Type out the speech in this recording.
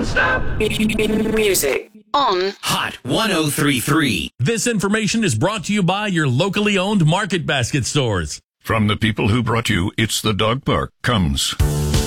Non-stop music on Hot 103.3. This information is brought to you by your locally owned Market Basket stores. From the people who brought you It's the Dog Park comes